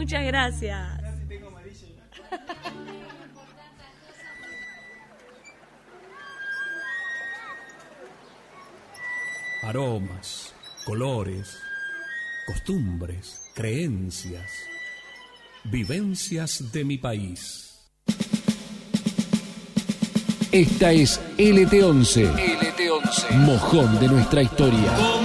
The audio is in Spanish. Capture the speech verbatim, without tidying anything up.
Muchas gracias. Aromas, colores, costumbres, creencias, vivencias de mi país. Esta es L T once, L T once, mojón de nuestra historia.